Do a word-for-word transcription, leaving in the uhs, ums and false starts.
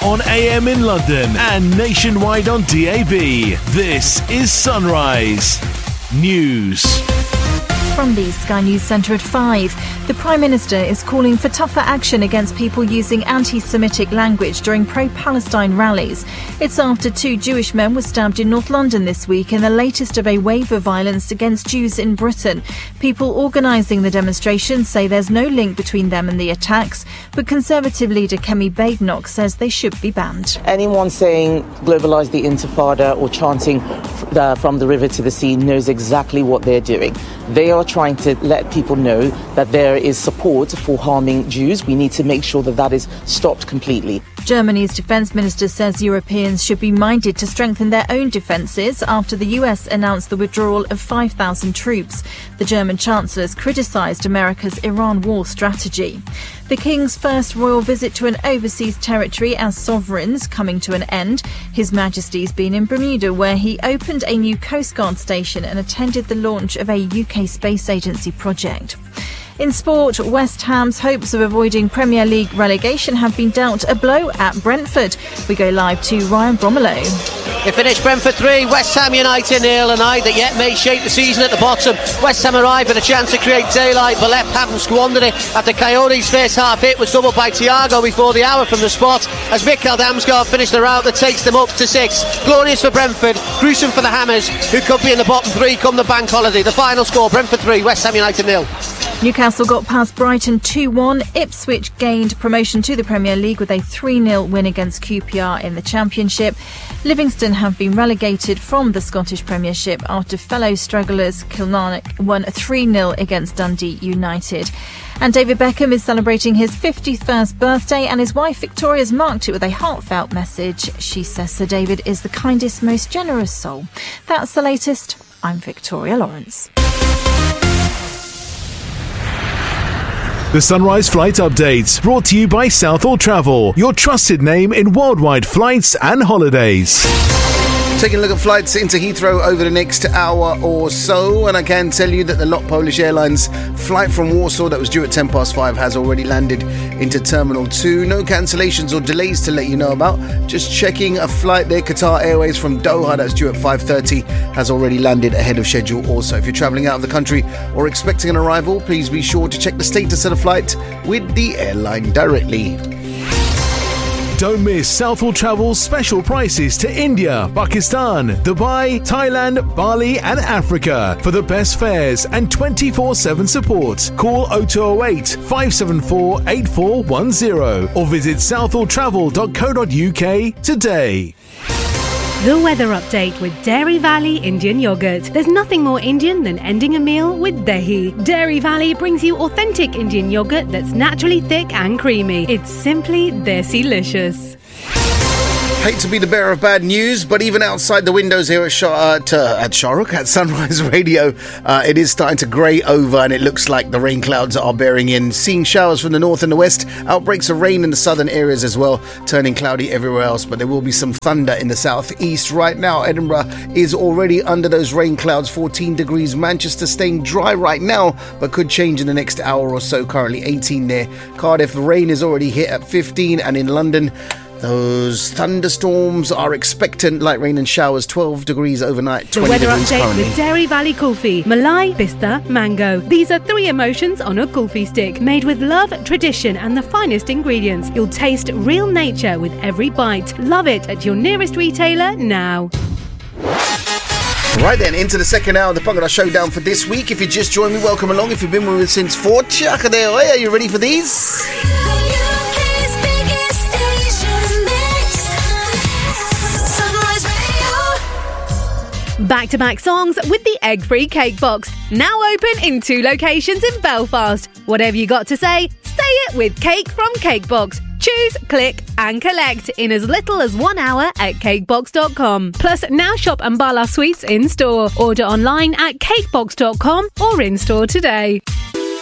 on A M in London and nationwide on D A B. This is Sunrise News. From the Sky News Centre at five, the Prime Minister is calling for tougher action against people using anti-Semitic language during pro-Palestine rallies. It's after two Jewish men were stabbed in North London this week in the latest of a wave of violence against Jews in Britain. People organising the demonstration say there's no link between them and the attacks, but Conservative leader Kemi Badenoch says they should be banned. Anyone saying globalise the Intifada or chanting uh, from the river to the sea knows exactly what they're doing. They are trying to let people know that there is support for harming Jews. We need to make sure that that is stopped completely. Germany's defence minister says Europeans should be minded to strengthen their own defences after the U S announced the withdrawal of five thousand troops. The German chancellor has criticised America's Iran war strategy. The King's first royal visit to an overseas territory as sovereign's coming to an end. His Majesty's been in Bermuda, where he opened a new Coast Guard station and attended the launch of a U K Space Agency project. In sport, West Ham's hopes of avoiding Premier League relegation have been dealt a blow at Brentford. We go live to Ryan Bromelo. It finished Brentford three, West Ham United nil, a night that yet may shape the season at the bottom. West Ham arrived with a chance to create daylight, but left Hampton squandered it after Coyotes' first half hit was doubled by Thiago before the hour from the spot, as Mikael Damsgaard finished the route that takes them up to six. Glorious for Brentford, gruesome for the Hammers, who could be in the bottom three come the bank holiday. The final score, Brentford three, West Ham United nil. Newcastle got past Brighton two one. Ipswich gained promotion to the Premier League with a three nil win against Q P R in the Championship. Livingston have been relegated from the Scottish Premiership after fellow strugglers Kilmarnock won three nil against Dundee United. And David Beckham is celebrating his fifty-first birthday, and his wife Victoria's marked it with a heartfelt message. She says Sir David is the kindest, most generous soul. That's the latest. I'm Victoria Lawrence. The Sunrise Flight Updates, brought to you by Southall Travel, your trusted name in worldwide flights and holidays. Taking a look at flights into Heathrow over the next hour or so, and I can tell you that the Lot Polish Airlines flight from Warsaw that was due at ten past five has already landed into Terminal two. No cancellations or delays to let you know about. Just checking a flight there, Qatar Airways from Doha that's due at five thirty has already landed ahead of schedule also. If you're travelling out of the country or expecting an arrival, please be sure to check the status of the flight with the airline directly. Don't miss Southall Travel's special prices to India, Pakistan, Dubai, Thailand, Bali and Africa for the best fares and twenty-four seven support. Call oh two oh eight, five seven four, eight four one oh or visit southall travel dot co dot uk today. The weather update with Dairy Valley Indian Yogurt. There's nothing more Indian than ending a meal with dahi. Dairy Valley brings you authentic Indian yogurt that's naturally thick and creamy. It's simply desi-licious. Hate to be the bearer of bad news, but even outside the windows here at, Shah- at, uh, at Shahrukh, at Sunrise Radio, uh, it is starting to grey over and it looks like the rain clouds are bearing in. Seeing showers from the north and the west, outbreaks of rain in the southern areas as well, turning cloudy everywhere else, but there will be some thunder in the southeast. Right now, Edinburgh is already under those rain clouds, fourteen degrees. Manchester staying dry right now, but could change in the next hour or so, currently eighteen there. Cardiff, rain is already hit at fifteen, and in London, those thunderstorms are expectant, light rain and showers, twelve degrees overnight, twenty degrees currently. The weather update currently. with Dairy Valley Kulfi. Malai, Pista, Mango. These are three emotions on a kulfi stick, made with love, tradition and the finest ingredients. You'll taste real nature with every bite. Love it at your nearest retailer now. Right then, into the second hour of the Bhangra Showdown for this week. If you just joined me, welcome along. If you've been with us since four, are you ready for these? Back-to-back songs with the egg-free cake box. Now open in two locations in Belfast. Whatever you got to say, say it with Cake from Cakebox. Choose, click and collect in as little as one hour at cakebox dot com. Plus, now shop Ambala Sweets in-store. Order online at cakebox dot com or in-store today.